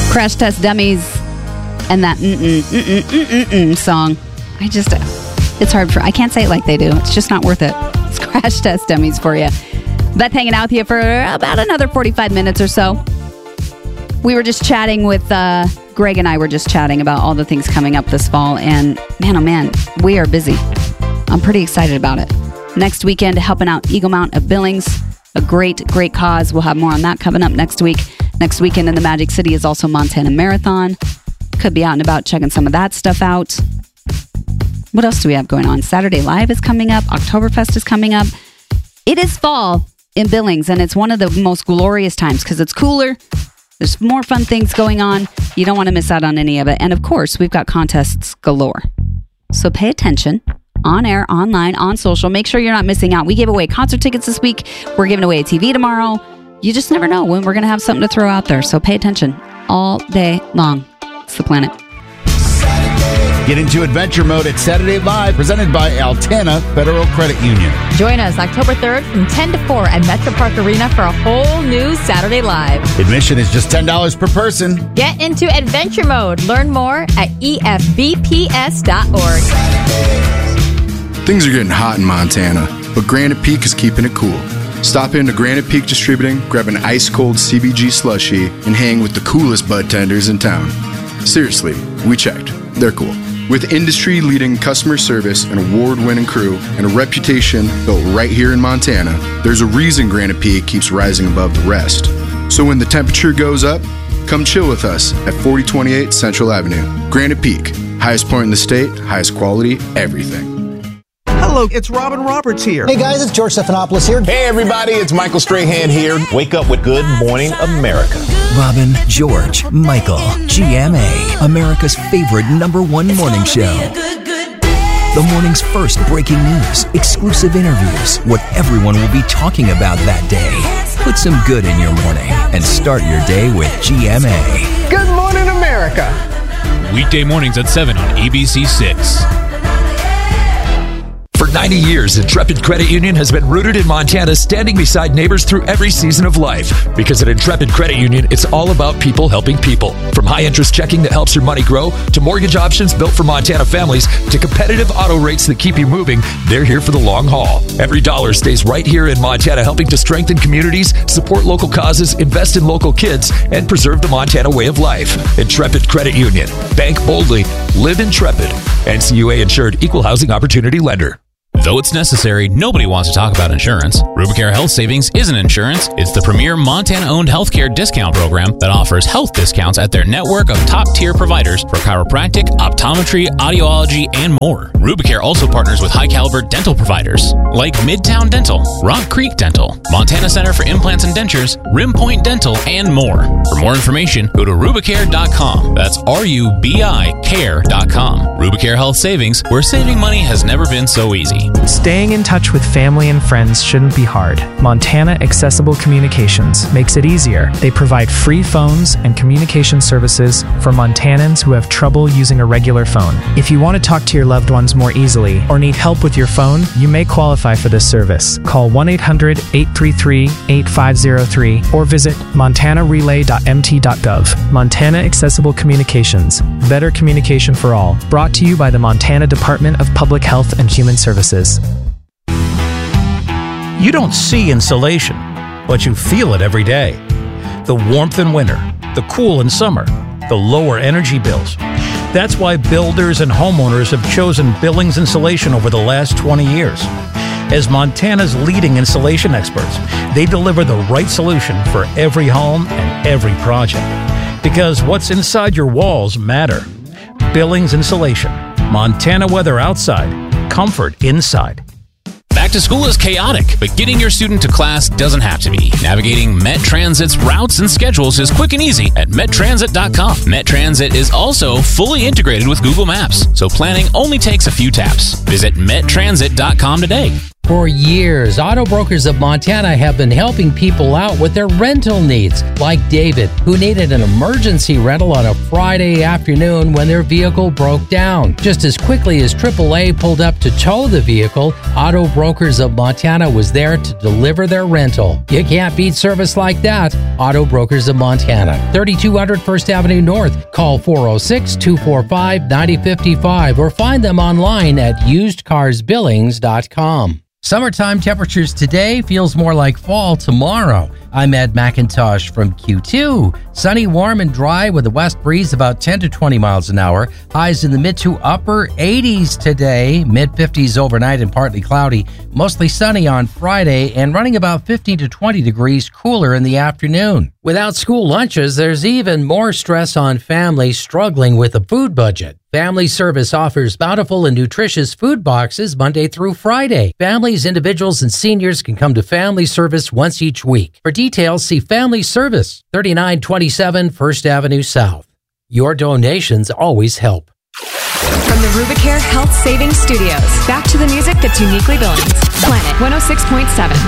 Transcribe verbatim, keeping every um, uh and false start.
Crash Test Dummies and that mm-mm, mm-mm, mm-mm, mm-mm song. I just, it's hard for, I can't say it like they do. It's just not worth it. It's Crash Test Dummies for you. Beth hanging out with you for about another forty-five minutes or so. We were just chatting with, uh, Greg and I were just chatting about all the things coming up this fall. And man, oh man, we are busy. I'm pretty excited about it. Next weekend, helping out Eagle Mount of Billings. A great, great cause. We'll have more on that coming up next week. Next weekend in the Magic City is also Montana Marathon. Could be out and about checking some of that stuff out. What else do we have going on? Saturday Live is coming up. Oktoberfest is coming up. It is fall in Billings, and it's one of the most glorious times because it's cooler. There's more fun things going on. You don't want to miss out on any of it. And of course, we've got contests galore. So pay attention. On air, online, on social. Make sure you're not missing out. We gave away concert tickets this week. We're giving away a T V tomorrow. You just never know when we're going to have something to throw out there. So pay attention all day long. It's the Planet. Get into adventure mode at Saturday Live, presented by Altana Federal Credit Union. Join us October third from ten to four at Metro Park Arena for a whole new Saturday Live. Admission is just ten dollars per person. Get into adventure mode. Learn more at E F B P S dot org. Things are getting hot in Montana, but Granite Peak is keeping it cool. Stop into Granite Peak Distributing, grab an ice-cold C B G slushie, and hang with the coolest bud tenders in town. Seriously, we checked. They're cool. With industry-leading customer service, an award-winning crew, and a reputation built right here in Montana, there's a reason Granite Peak keeps rising above the rest. So when the temperature goes up, come chill with us at forty twenty-eight Central Avenue. Granite Peak, highest point in the state, highest quality, everything. Hello, it's Robin Roberts here. Hey guys, it's George Stephanopoulos here. Hey everybody, it's Michael Strahan here. Wake up with Good Morning America. Robin, George, Michael, G M A, America's favorite number one morning show. The morning's first breaking news, exclusive interviews, what everyone will be talking about that day. Put some good in your morning and start your day with G M A. Good Morning America. Weekday mornings at seven on A B C six. For ninety years, Intrepid Credit Union has been rooted in Montana, standing beside neighbors through every season of life. Because at Intrepid Credit Union, it's all about people helping people. From high-interest checking that helps your money grow, to mortgage options built for Montana families, to competitive auto rates that keep you moving, they're here for the long haul. Every dollar stays right here in Montana, helping to strengthen communities, support local causes, invest in local kids, and preserve the Montana way of life. Intrepid Credit Union. Bank boldly. Live Intrepid. N C U A insured, equal housing opportunity lender. Though it's necessary, nobody wants to talk about insurance. Rubicare Health Savings isn't insurance. It's the premier Montana-owned healthcare discount program that offers health discounts at their network of top-tier providers for chiropractic, optometry, audiology, and more. Rubicare also partners with high-caliber dental providers like Midtown Dental, Rock Creek Dental, Montana Center for Implants and Dentures, Rim Point Dental, and more. For more information, go to rubicare dot com. That's R U B I care dot com. Rubicare Health Savings, where saving money has never been so easy. Staying in touch with family and friends shouldn't be hard. Montana Accessible Communications makes it easier. They provide free phones and communication services for Montanans who have trouble using a regular phone. If you want to talk to your loved ones more easily or need help with your phone, you may qualify for this service. Call one eight hundred, eight three three, eight five zero three or visit montana relay dot m t dot gov. Montana Accessible Communications. Better communication for all. Brought to you by the Montana Department of Public Health and Human Services. You don't see insulation, but you feel it every day. The warmth in winter, the cool in summer, the lower energy bills. That's why builders and homeowners have chosen Billings Insulation over the last twenty years. As Montana's leading insulation experts, they deliver the right solution for every home and every project. Because what's inside your walls matter. Billings Insulation. Montana weather outside. Comfort inside. Back to school is chaotic, but getting your student to class doesn't have to be. Navigating Met Transit's routes and schedules is quick and easy at met transit dot com. Met Transit is also fully integrated with Google Maps, so planning only takes a few taps. Visit met transit dot com today. For years, Auto Brokers of Montana have been helping people out with their rental needs, like David, who needed an emergency rental on a Friday afternoon when their vehicle broke down. Just as quickly as triple A pulled up to tow the vehicle, Auto Brokers of Montana was there to deliver their rental. You can't beat service like that. Auto Brokers of Montana, thirty-two hundred First Avenue North. Call four oh six, two four five, nine oh five five or find them online at used cars billings dot com. Summertime temperatures today feels more like fall tomorrow. I'm Ed McIntosh from Q two. Sunny, warm, and dry with a west breeze about ten to twenty miles an hour. Highs in the mid to upper eighties today. mid fifties overnight and partly cloudy. Mostly sunny on Friday and running about fifteen to twenty degrees cooler in the afternoon. Without school lunches, there's even more stress on families struggling with a food budget. Family Service offers bountiful and nutritious food boxes Monday through Friday. Families, individuals, and seniors can come to Family Service once each week. For details, see Family Service, thirty-nine twenty-seven First Avenue South. Your donations always help. From the Rubicare Health Savings Studios, back to the music that's uniquely Billings. Planet one oh six point seven.